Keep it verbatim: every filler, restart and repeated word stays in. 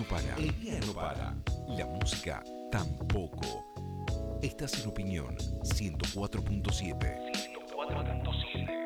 para. El día no para. La música tampoco. Estás en Opinión ciento cuatro punto siete. ciento cuatro punto siete.